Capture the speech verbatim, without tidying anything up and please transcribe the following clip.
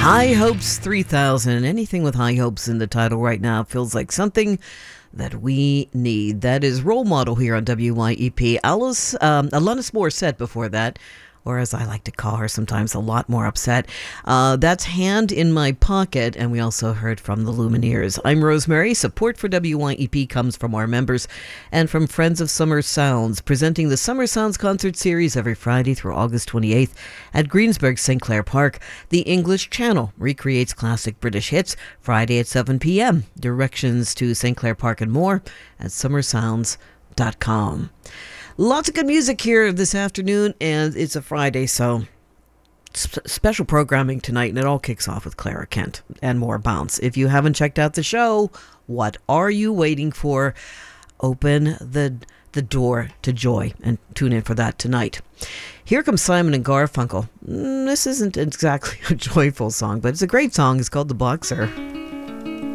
High Hopes three thousand. Anything with high hopes in the title right now feels like something that we need. That is Role Model here on W Y E P. Alice, um, Alanis Morissette before that, or as I like to call her sometimes, a lot more upset. Uh, that's Hand in My Pocket, and we also heard from the Lumineers. I'm Rosemary. Support for W Y E P comes from our members and from Friends of Summer Sounds, presenting the Summer Sounds concert series every Friday through August twenty-eighth at Greensburg Saint Clair Park. The English Channel recreates classic British hits Friday at seven p.m. Directions to Saint Clair Park and more at summer sounds dot com. Lots of good music here this afternoon, and it's a Friday, so sp- special programming tonight, and it all kicks off with Clara Kent and more bounce. If you haven't checked out the show, what are you waiting for? Open the the door to joy and tune in for that tonight. Here comes Simon and Garfunkel. Mm, this isn't exactly a joyful song, but it's a great song. It's called The Boxer.